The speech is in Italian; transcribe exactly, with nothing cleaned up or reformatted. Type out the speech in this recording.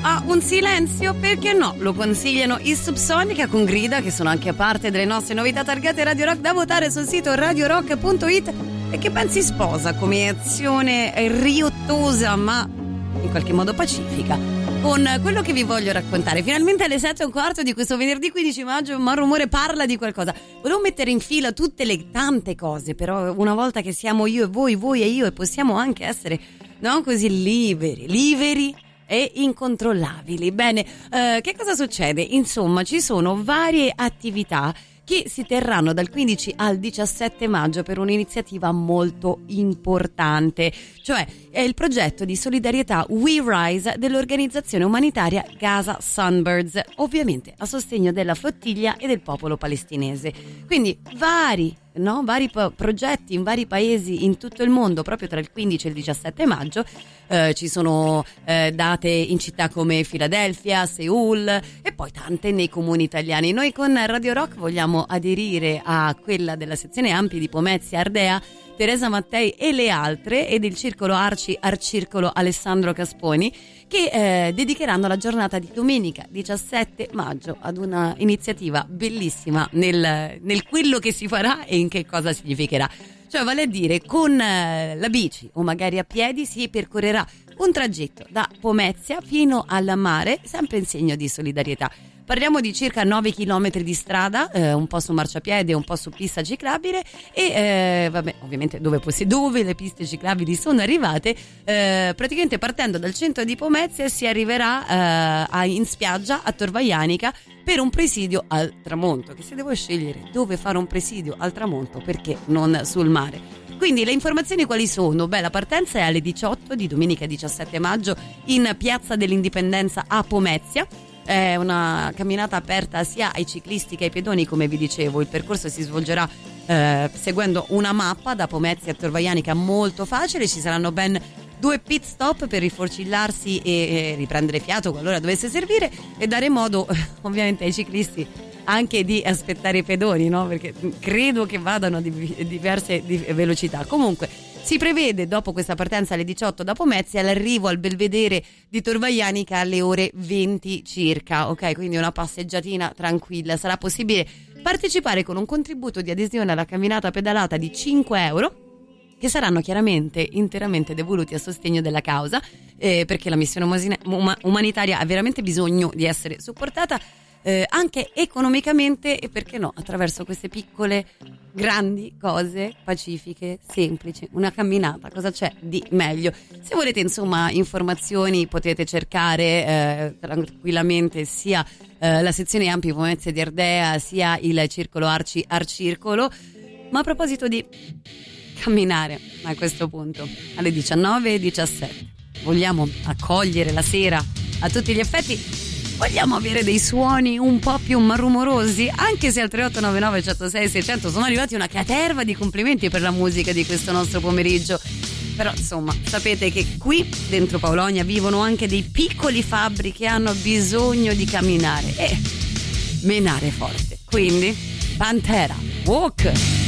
a un silenzio, perché no? Lo consigliano i Subsonica con Grida, che sono anche parte delle nostre novità targate Radio Rock da votare sul sito radio rock punto it, e che ben si sposa come azione riottosa ma in qualche modo pacifica con quello che vi voglio raccontare. Finalmente alle sette e un quarto di questo venerdì quindici maggio Ma Rumore parla di qualcosa. Volevo mettere in fila tutte le tante cose, però una volta che siamo io e voi, voi e io, e possiamo anche essere non così liberi, liberi e incontrollabili. Bene, eh, che cosa succede? Insomma, ci sono varie attività che si terranno dal quindici al diciassette maggio per un'iniziativa molto importante, cioè è il progetto di solidarietà We Rise dell'organizzazione umanitaria Gaza Sunbirds, ovviamente a sostegno della flottiglia e del popolo palestinese. Quindi vari No, vari po- progetti in vari paesi in tutto il mondo proprio tra il quindici e il diciassette maggio. Eh, ci sono eh, date in città come Filadelfia, Seul e poi tante nei comuni italiani. Noi con Radio Rock vogliamo aderire a quella della sezione Ampi di Pomezia, Ardea, Teresa Mattei e le altre, ed il circolo Arci Arcircolo Alessandro Casponi, che eh, dedicheranno la giornata di domenica diciassette maggio ad una iniziativa bellissima nel, nel quello che si farà e in che cosa significherà. Cioè, vale a dire, con eh, la bici o magari a piedi si percorrerà un tragitto da Pomezia fino al mare, sempre in segno di solidarietà. Parliamo di circa nove chilometri di strada, eh, un po' su marciapiede, un po' su pista ciclabile e eh, vabbè, ovviamente dove, possi- dove le piste ciclabili sono arrivate, eh, praticamente partendo dal centro di Pomezia si arriverà eh, a, in spiaggia a Tor Vaianica per un presidio al tramonto, che se devo scegliere dove fare un presidio al tramonto, perché non sul mare? Quindi le informazioni quali sono? Beh, la partenza è alle diciotto di domenica diciassette maggio in Piazza dell'Indipendenza a Pomezia. È una camminata aperta sia ai ciclisti che ai pedoni, come vi dicevo. Il percorso si svolgerà eh, seguendo una mappa da Pomezia a Tor Vaianica molto facile. Ci saranno ben due pit stop per riforcillarsi e, e riprendere fiato qualora dovesse servire, e dare modo ovviamente ai ciclisti anche di aspettare i pedoni, no? Perché credo che vadano a div- diverse di- velocità. Comunque si prevede, dopo questa partenza alle diciotto da Pomezia, l'arrivo al Belvedere di Tor Vaianica alle ore venti circa, ok? Quindi una passeggiatina tranquilla. Sarà possibile partecipare con un contributo di adesione alla camminata pedalata di cinque euro, che saranno chiaramente interamente devoluti a sostegno della causa, eh, perché la missione um- umanitaria ha veramente bisogno di essere supportata eh, anche economicamente, e perché no, attraverso queste piccole grandi cose pacifiche, semplici, una camminata. Cosa c'è di meglio? Se volete insomma informazioni potete cercare eh, tranquillamente sia eh, la sezione Ampi Pomezia di Ardea sia il circolo Arci Arcircolo. Ma a proposito di camminare, a questo punto alle diciannove e diciassette vogliamo accogliere la sera a tutti gli effetti. Vogliamo avere dei suoni un po' più rumorosi, anche se al tre otto nove nove uno zero sei sei zero zero sono arrivati una caterva di complimenti per la musica di questo nostro pomeriggio. Però insomma, sapete che qui dentro Paolonia vivono anche dei piccoli fabbri che hanno bisogno di camminare e menare forte. Quindi Pantera, Walk.